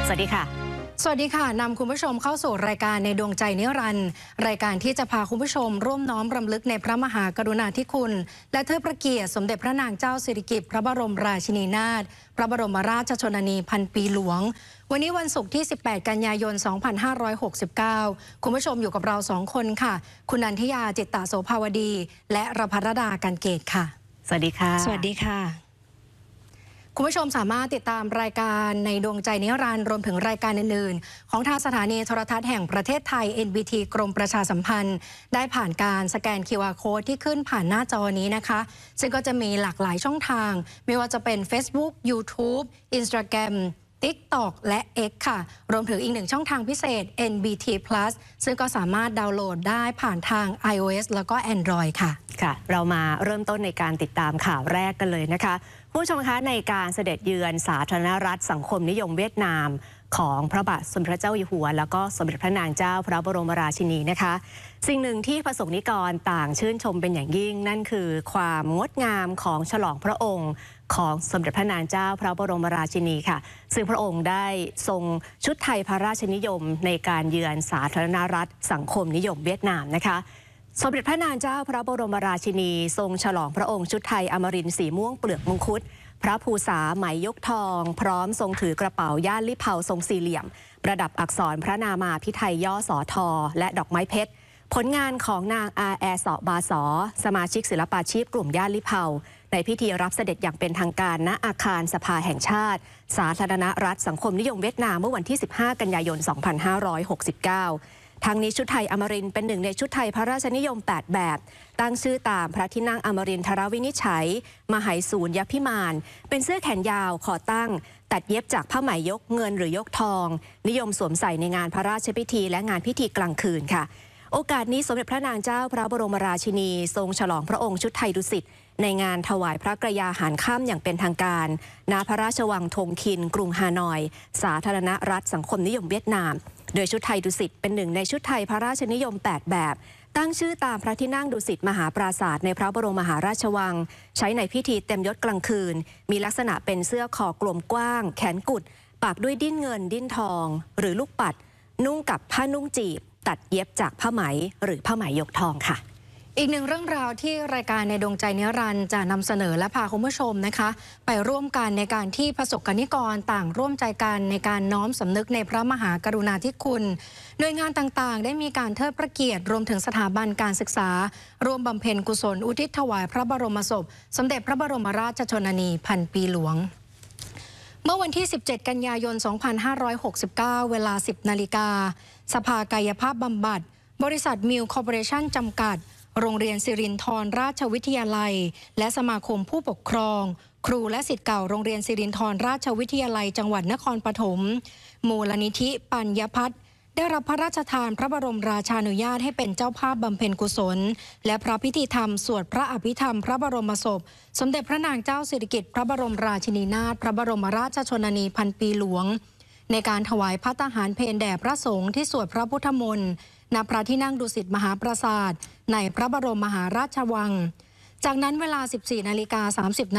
สวัสดีค่ะสวัสดีค่ะนำคุณผู้ชมเข้าสู่รายการในดวงใจนิรันดร์รายการที่จะพาคุณผู้ชมร่วมน้อมรำลึกในพระมหากรุณาธิคุณและเทิดพระเกียรติสมเด็จพระนางเจ้าสิริกิติ์พระบรมราชินีนาถพระบรมราชชนนีพันปีหลวงวันนี้วันศุกร์ที่18กันยายน2569คุณผู้ชมอยู่กับเรา2คนค่ะคุณนันทิยาจิตตโสภาวดีและรพัฒดากันเกตค่ะสวัสดีค่ะสวัสดีค่ะคุณผู้ชมสามารถติดตามรายการในดวงใจนิรันดร์รวมถึงรายการอื่นๆของทางสถานีโทรทัศน์แห่งประเทศไทย NBT กรมประชาสัมพันธ์ได้ผ่านการสแกน QR Code ที่ขึ้นผ่านหน้าจอนี้นะคะซึ่งก็จะมีหลากหลายช่องทางไม่ว่าจะเป็น Facebook YouTube Instagram TikTok และ X ค่ะรวมถึงอีกหนึ่งช่องทางพิเศษ NBT Plus ซึ่งก็สามารถดาวน์โหลดได้ผ่านทาง iOS แล้วก็ Android ค่ะเรามาเริ่มต้นในการติดตามข่าวแรกกันเลยนะคะผู้ชมคะในการเสด็จเยือนสาธารณรัฐสังคมนิยมเวียดนามของพระบาทสมเด็จพระเจ้าอยู่หัวแล้วก็สมเด็จพระนางเจ้าพระบรมราชินีนะคะสิ่งหนึ่งที่ประสบนิกรต่างชื่นชมเป็นอย่างยิ่งนั่นคือความงดงามของฉลองพระองค์ของสมเด็จพระนางเจ้าพระบรมราชินีค่ะซึ่งพระองค์ได้ทรงชุดไทยพระราชนิยมในการเยือนสาธารณรัฐสังคมนิยมเวียดนามนะคะสมเด็จพระนางเจ้าพระบรมราชินีทรงฉลองพระองค์ชุดไทยอมรินทร์สีม่วงเปลือกมงคุดพระภูษาไหมยกทองพร้อมทรงถือกระเป๋าย่านลิเผาทรงสี่เหลี่ยมประดับอักษรพระนามาพิไทยย่อสอทอและดอกไม้เพชรผลงานของนางอาแอสอบาสอสมาชิกศิลปาชีพกลุ่มย่านลิเผาในพิธีรับเสด็จอย่างเป็นทางการณอาคารสภาแห่งชาติสาธารณรัฐสังคมนิยมเวียดนามเมื่อวันที่15กันยายน2569ทางนี้ชุดไทยอมรินทร์เป็นหนึ่งในชุดไทยพระราชนิยม8แบบตั้งชื่อตามพระที่นั่งอมรินทรวินิจฉัยมหัยสูรยพิมานเป็นเสื้อแขนยาวคอตั้งตัดเย็บจากผ้าไหมยกเงินหรือยกทองนิยมสวมใส่ในงานพระราชพิธีและงานพิธีกลางคืนค่ะโอกาสนี้สมเด็จพระนางเจ้าพระบรมราชินีทรงฉลองพระองค์ชุดไทยดุสิตในงานถวายพระกรยาหารค่ำอย่างเป็นทางการณพระราชวังธงคินกรุงฮานอยสาธารณรัฐสังคมนิยมเวียดนามโดยชุดไทยดุสิตเป็นหนึ่งในชุดไทยพระราชนิยม8แบบตั้งชื่อตามพระที่นั่งดุสิตมหาปราสาทในพระบรมมหาราชวังใช้ในพิธีเต็มยศกลางคืนมีลักษณะเป็นเสื้อคอกลมกว้างแขนกุดปักด้วยดิ้นเงินดิ้นทองหรือลูกปัดนุ่งกับผ้านุ่งจีบตัดเย็บจากผ้าไหมหรือผ้าไหมยกทองค่ะอีกหนึ่งเรื่องราวที่รายการในดวงใจนิรันดร์จะนำเสนอและพาคุณผู้ชมนะคะไปร่วมกันในการที่ประสบกนิกรต่างร่วมใจกันในการน้อมสำนึกในพระมหากรุณาธิคุณหน่วยงานต่างๆได้มีการเทิดพระเกียรติรวมถึงสถาบันการศึกษาร่วมบำเพ็ญกุศลอุทิศถวายพระบรมศพสมเด็จพระบรมราชชนนีพันปีหลวงเมื่อวันที่17กันยายน2569เวลา 10 นาฬิกาสภากายภาพบำบัดบริษัทมิลคอร์ปอเรชั่นจำกัดโรงเรียนสิรินธรราชวิทยาลัยและสมาคมผู้ปกครองครูและศิษย์เก่าโรงเรียนสิรินธรราชวิทยาลัยจังหวัดนครปฐมมูลนิธิปัญญพัฒน์ได้รับพระราชทานพระบรมราชานุญาตให้เป็นเจ้าภาพบำเพ็ญกุศลและพระพิธีธรรมสวดพระอภิธรรมพระบรมศพสมเด็จพระนางเจ้าสิริกิติ์พระบรมราชินีนาถพระบรมราชชนนีพันปีหลวงในการถวายภัตตาหารเพลแด่พระสงฆ์ที่สวดพระพุทธมนต์ณพระที่นั่งดุสิตมหาปราสาทในพระบรมมหาราชวังจากนั้นเวลา 14:30 น